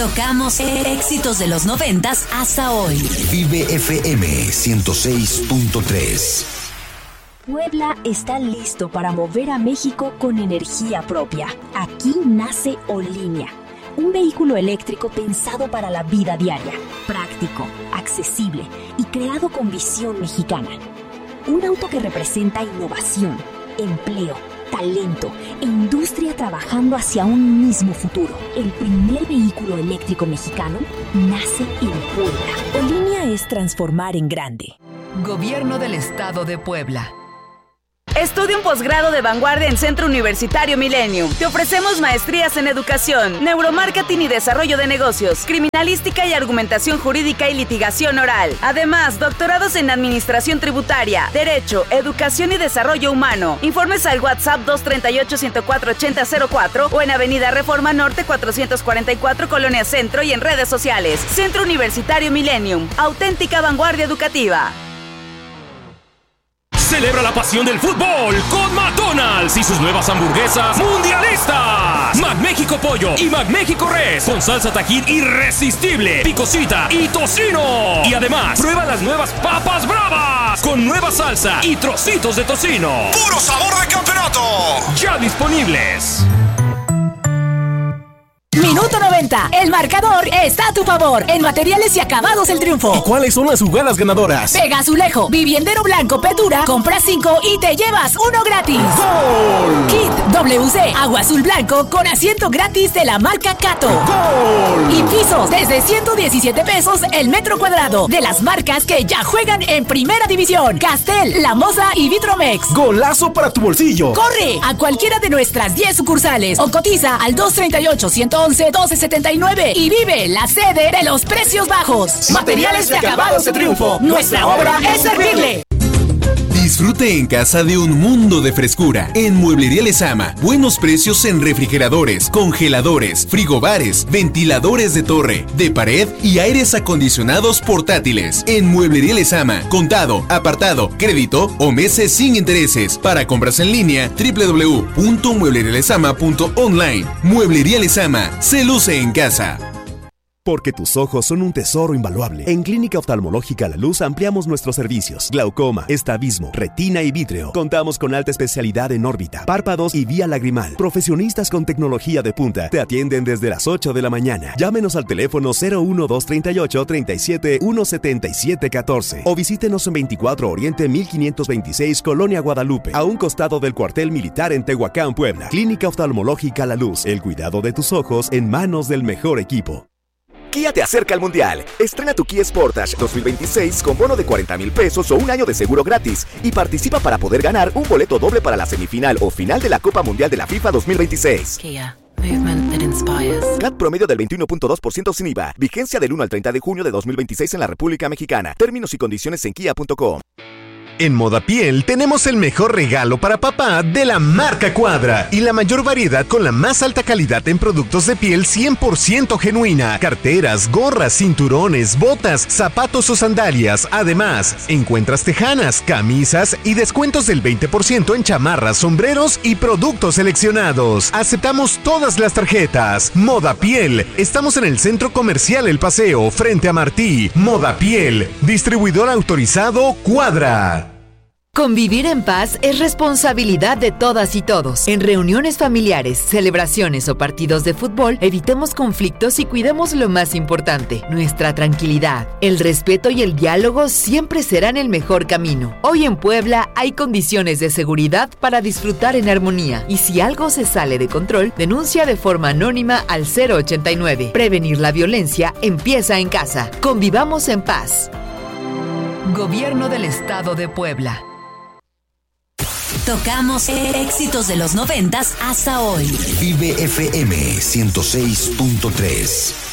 Tocamos éxitos de los 90s hasta hoy. Vive FM 106.3. Puebla está listo para mover a México con energía propia. Aquí nace Olinia, un vehículo eléctrico pensado para la vida diaria, práctico, accesible y creado con visión mexicana. Un auto que representa innovación, empleo, talento e industria trabajando hacia un mismo futuro. El primer vehículo eléctrico mexicano nace en Puebla. Olinia es transformar en grande. Gobierno del Estado de Puebla. Estudia un posgrado de vanguardia en Centro Universitario Millennium. Te ofrecemos maestrías en educación, neuromarketing y desarrollo de negocios, criminalística y argumentación jurídica y litigación oral. Además, doctorados en administración tributaria, derecho, educación y desarrollo humano. Informes al WhatsApp 238-104-8004 o en Avenida Reforma Norte 444, Colonia Centro, y en redes sociales. Centro Universitario Millennium, auténtica vanguardia educativa. Celebra la pasión del fútbol con McDonald's y sus nuevas hamburguesas mundialistas. McMéxico Pollo y McMéxico Res con salsa Tajín irresistible, picosita y tocino. Y además, prueba las nuevas papas bravas con nueva salsa y trocitos de tocino. ¡Puro sabor de campeonato! Ya disponibles. Minuto 90. El marcador está a tu favor. En Materiales y Acabados El Triunfo. ¿Y cuáles son las jugadas ganadoras? Pega Azulejo, Viviendero Blanco, Petura. Compra 5 y te llevas 1 gratis. ¡Gol! Kit WC, Agua Azul Blanco con asiento gratis de la marca Cato. ¡Gol! Y pisos desde 117 pesos el metro cuadrado de las marcas que ya juegan en Primera División. Castel, La Moza y Vitromex. ¡Golazo para tu bolsillo! Corre a cualquiera de nuestras 10 sucursales o cotiza al 238-111-1279 y vive la sede de los precios bajos. Materiales de Acabados de Triunfo. Nuestra obra es servirle. Disfrute en casa de un mundo de frescura. En Mueblería Lezama, buenos precios en refrigeradores, congeladores, frigobares, ventiladores de torre, de pared y aires acondicionados portátiles. En Mueblería Lezama, contado, apartado, crédito o meses sin intereses. Para compras en línea, www.mueblerialezama.online. Mueblería Lezama, se luce en casa. Porque tus ojos son un tesoro invaluable. En Clínica Oftalmológica La Luz ampliamos nuestros servicios. Glaucoma, estrabismo, retina y vítreo. Contamos con alta especialidad en órbita, párpados y vía lagrimal. Profesionistas con tecnología de punta. Te atienden desde las 8 de la mañana. Llámenos al teléfono 01238 37 177 14 o visítenos en 24 Oriente 1526 Colonia Guadalupe, a un costado del cuartel militar en Tehuacán, Puebla. Clínica Oftalmológica La Luz. El cuidado de tus ojos en manos del mejor equipo. Kia te acerca al Mundial. Estrena tu Kia Sportage 2026 con bono de 40,000 pesos o un año de seguro gratis y participa para poder ganar un boleto doble para la semifinal o final de la Copa Mundial de la FIFA 2026. Kia, movement that inspires. CAT promedio del 21.2% sin IVA. Vigencia del 1 al 30 de junio de 2026 en la República Mexicana. Términos y condiciones en kia.com. En Modapiel tenemos el mejor regalo para papá de la marca Cuadra y la mayor variedad con la más alta calidad en productos de piel 100% genuina, carteras, gorras, cinturones, botas, zapatos o sandalias. Además, encuentras tejanas, camisas y descuentos del 20% en chamarras, sombreros y productos seleccionados. Aceptamos todas las tarjetas. Modapiel, estamos en el Centro Comercial El Paseo, frente a Martí. Modapiel, distribuidor autorizado Cuadra. Convivir en paz es responsabilidad de todas y todos. En reuniones familiares, celebraciones o partidos de fútbol, evitemos conflictos y cuidemos lo más importante, nuestra tranquilidad. El respeto y el diálogo siempre serán el mejor camino. Hoy en Puebla hay condiciones de seguridad para disfrutar en armonía. Y si algo se sale de control, denuncia de forma anónima al 089. Prevenir la violencia empieza en casa. Convivamos en paz. Gobierno del Estado de Puebla. Tocamos éxitos de los 90s hasta hoy. Vive FM 106.3.